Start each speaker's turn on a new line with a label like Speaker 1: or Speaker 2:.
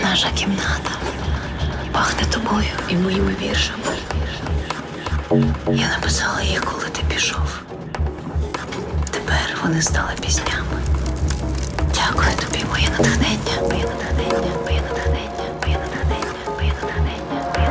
Speaker 1: Наша кімната пахне тобою і моїми віршами. Я написала їх, коли ти пішов. Тепер вони стали піснями. Дякую тобі, моя